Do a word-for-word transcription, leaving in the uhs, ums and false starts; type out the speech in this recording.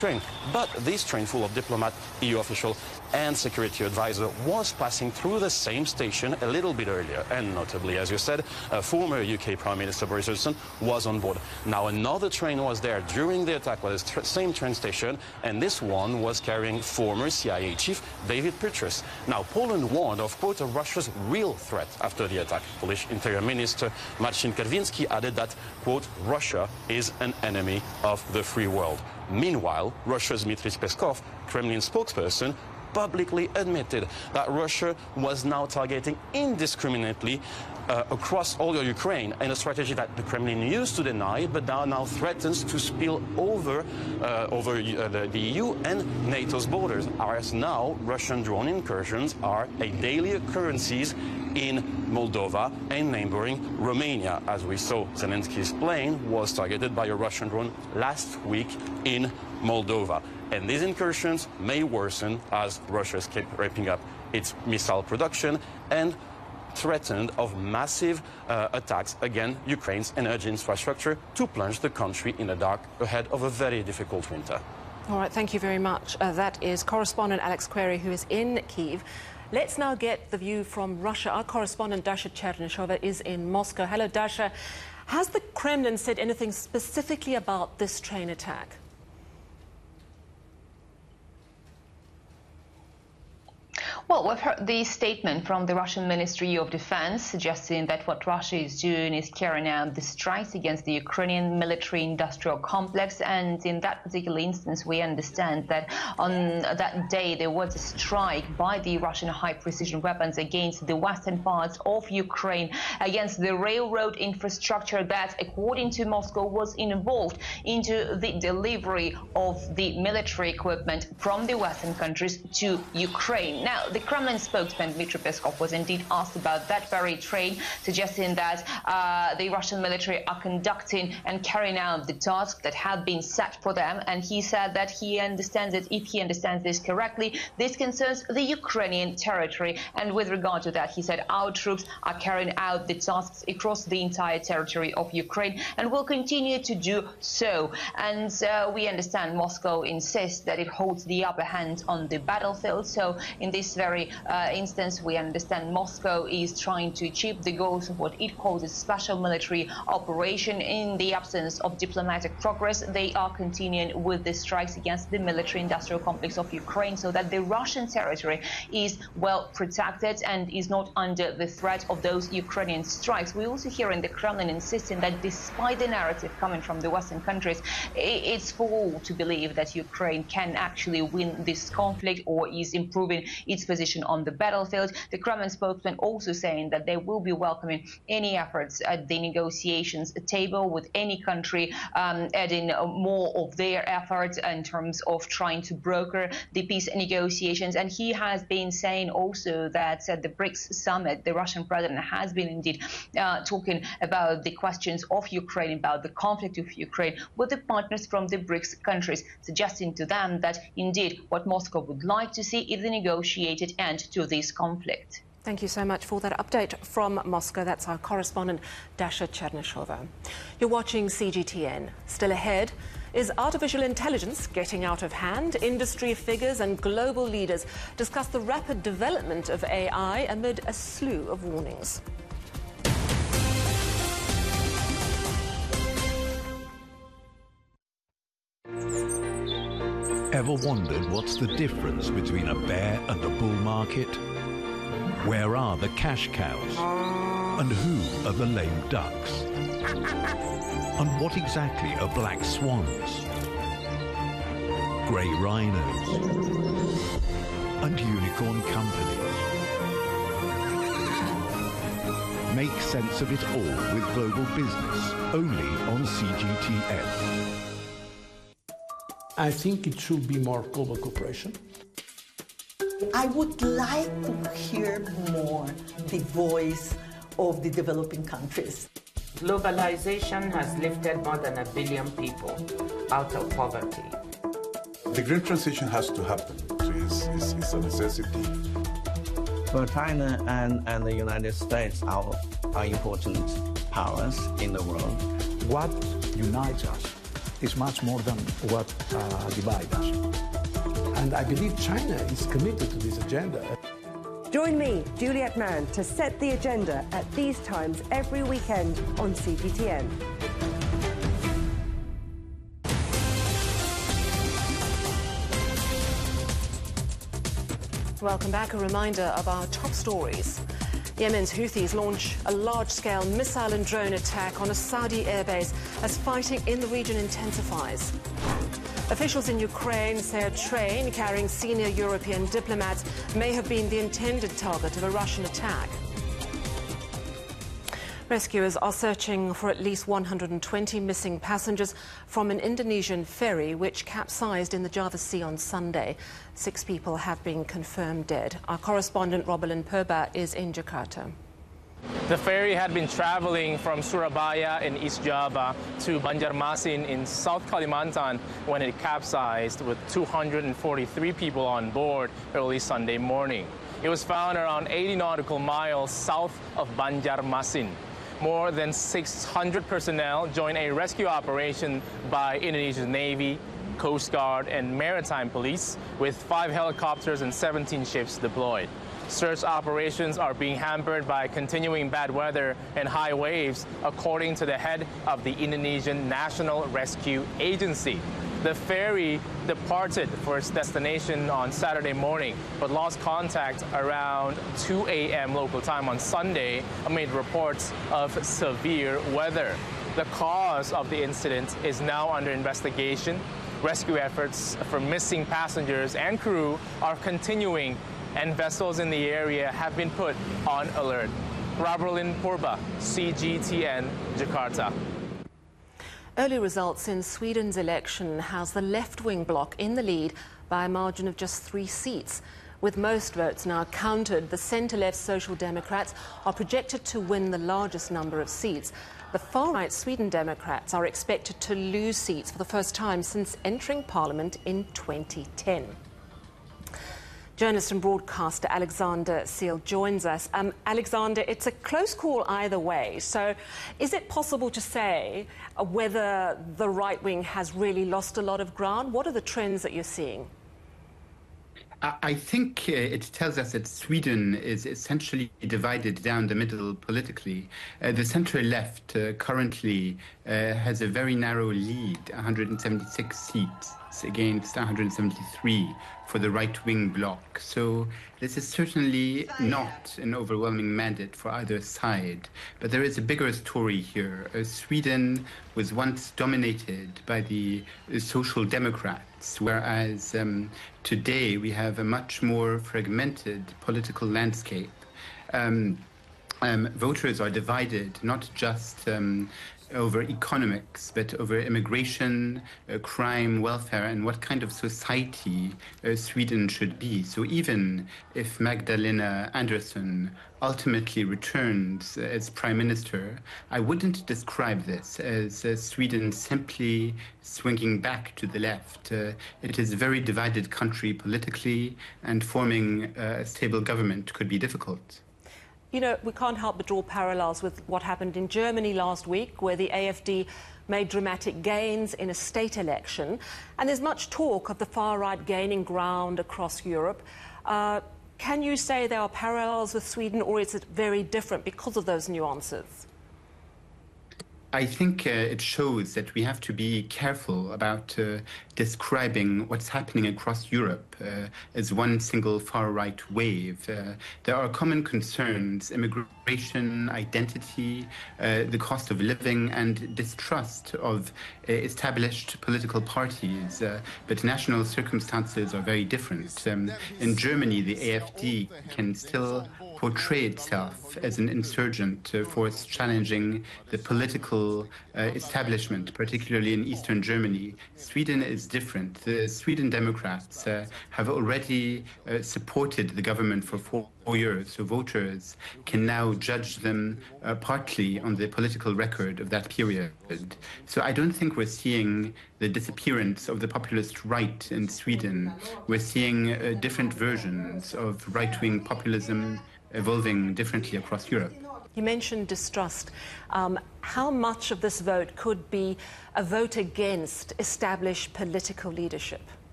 train. But this train full of diplomat, E U official and security advisor was passing through the same station a little bit earlier. And notably, as you said, uh, former U K Prime Minister Boris Johnson was on board. Now another train was there during the attack at the same train station, and this one was carrying former C I A chief David Petraeus. Now Poland warned of, quote, of Russia's real threat after the attack. Polish Interior Minister Marcin Kierwiński added that, quote, Russia is an enemy of the free world. Meanwhile, Russia's Dmitry Peskov, Kremlin spokesperson, publicly admitted that Russia was now targeting indiscriminately uh, across all of Ukraine, in a strategy that the Kremlin used to deny, but now, now threatens to spill over, uh, over uh, the, the E U and NATO's borders. As now, Russian drone incursions are a daily occurrences in Moldova and neighboring Romania. As we saw, Zelensky's plane was targeted by a Russian drone last week in Moldova. And these incursions may worsen as Russia keeps ramping up its missile production and threatened of massive uh, attacks against Ukraine's energy infrastructure to plunge the country in the dark ahead of a very difficult winter. All right, thank you very much. Uh, that is correspondent Alex Query, who is in Kyiv. Let's now get the view from Russia. Our correspondent Dasha Chernyshova is in Moscow. Hello, Dasha. Has the Kremlin said anything specifically about this train attack? Well, we've heard the statement from the Russian Ministry of Defense suggesting that what Russia is doing is carrying out the strikes against the Ukrainian military-industrial complex. And in that particular instance, we understand that on that day there was a strike by the Russian high-precision weapons against the western parts of Ukraine, against the railroad infrastructure that, according to Moscow, was involved into the delivery of the military equipment from the western countries to Ukraine. Now, the Kremlin spokesman Dmitry Peskov was indeed asked about that very train, suggesting that uh, the Russian military are conducting and carrying out the task that had been set for them. And he said that he understands it, if he understands this correctly, this concerns the Ukrainian territory. And with regard to that, he said our troops are carrying out the tasks across the entire territory of Ukraine and will continue to do so. And uh, we understand Moscow insists that it holds the upper hand on the battlefield. So in this very uh, instance, we understand Moscow is trying to achieve the goals of what it calls a special military operation. In the absence of diplomatic progress, they are continuing with the strikes against the military-industrial complex of Ukraine so that the Russian territory is well protected and is not under the threat of those Ukrainian strikes. We also hear in the Kremlin insisting that despite the narrative coming from the Western countries, it's false to believe that Ukraine can actually win this conflict or is improving its position on the battlefield. The Kremlin spokesman also saying that they will be welcoming any efforts at the negotiations table with any country um, adding more of their efforts in terms of trying to broker the peace negotiations. And he has been saying also that at the BRICS summit, the Russian president has been indeed uh, talking about the questions of Ukraine, about the conflict of Ukraine with the partners from the BRICS countries, suggesting to them that indeed what Moscow would like to see is the negotiated end to this conflict. Thank you so much for that update from Moscow. That's our correspondent Dasha Chernyshova. You're watching C G T N. Still ahead, is artificial intelligence getting out of hand? Industry figures and global leaders discuss the rapid development of A I amid a slew of warnings. Ever wondered what's the difference between a bear and a bull market? Where are the cash cows? And who are the lame ducks? And what exactly are black swans? Grey rhinos? And unicorn companies? Make sense of it all with Global Business, only on C G T N. I think it should be more global cooperation. I would like to hear more the voice of the developing countries. Globalization has lifted more than a billion people out of poverty. The green transition has to happen, so it's, it's, it's a necessity. Well, China and, and the United States are, are important powers in the world. What unites us is much more than what uh, divides us. And I believe China is committed to this agenda. Join me, Juliet Mann, to set the agenda at these times every weekend on C G T N. Welcome back. A reminder of our top stories. Yemen's Houthis launch a large-scale missile and drone attack on a Saudi airbase as fighting in the region intensifies. Officials in Ukraine say a train carrying senior European diplomats may have been the intended target of a Russian attack. Rescuers are searching for at least one hundred twenty missing passengers from an Indonesian ferry which capsized in the Java Sea on Sunday. Six people have been confirmed dead. Our correspondent Robelin Purba is in Jakarta. The ferry had been traveling from Surabaya in East Java to Banjarmasin in South Kalimantan when it capsized with two hundred forty-three people on board early Sunday morning. It was found around eighty nautical miles south of Banjarmasin. More than six hundred personnel joined a rescue operation by Indonesia's Navy, Coast Guard, and Maritime Police, with five helicopters and seventeen ships deployed. Search operations are being hampered by continuing bad weather and high waves, according to the head of the Indonesian National Rescue Agency. The ferry departed for its destination on Saturday morning, but lost contact around two a m local time on Sunday amid reports of severe weather. The cause of the incident is now under investigation. Rescue efforts for missing passengers and crew are continuing, and vessels in the area have been put on alert. Robelin Purba, C G T N, Jakarta. Early results in Sweden's election has the left-wing bloc in the lead by a margin of just three seats. With most votes now counted, the centre-left Social Democrats are projected to win the largest number of seats. The far-right Sweden Democrats are expected to lose seats for the first time since entering Parliament in twenty ten. Journalist and broadcaster Alexander Seal joins us. Um, Alexander, it's a close call either way. So is it possible to say uh, whether the right wing has really lost a lot of ground? What are the trends that you're seeing? I think uh, it tells us that Sweden is essentially divided down the middle politically. Uh, the centre-left uh, currently uh, has a very narrow lead, one hundred seventy-six seats against one hundred seventy-three for the right-wing bloc. So this is certainly not an overwhelming mandate for either side. But there is a bigger story here. Uh, Sweden was once dominated by the uh, Social Democrats, whereas um, today we have a much more fragmented political landscape. Um, um, voters are divided not just um, over economics, but over immigration, uh, crime, welfare, and what kind of society uh, Sweden should be. So even if Magdalena Andersson ultimately returns uh, as prime minister, I wouldn't describe this as uh, Sweden simply swinging back to the left. Uh, it is a very divided country politically, and forming uh, a stable government could be difficult. You know, we can't help but draw parallels with what happened in Germany last week, where the A F D made dramatic gains in a state election. And there's much talk of the far-right gaining ground across Europe. Uh, can you say there are parallels with Sweden, or is it very different because of those nuances? I think uh, it shows that we have to be careful about uh, describing what's happening across Europe uh, as one single far-right wave. Uh, there are common concerns: immigration, identity, uh, the cost of living, and distrust of uh, established political parties. Uh, but national circumstances are very different. Um, in Germany, the A F D can still portray itself as an insurgent uh, force challenging the political uh, establishment, particularly in eastern Germany. Sweden is different. The Sweden Democrats uh, have already uh, supported the government for four years, so voters can now judge them uh, partly on the political record of that period. So I don't think we're seeing the disappearance of the populist right in Sweden. We're seeing uh, different versions of right-wing populism evolving differently across Europe. You mentioned distrust. Um, how much of this vote could be a vote against established political leadership?